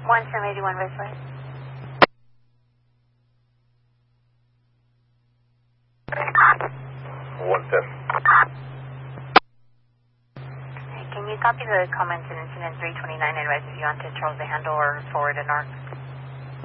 1781 Raceway. Can you copy the comments in incident 329 and advise if you want to Charles the handle or forward an ARC?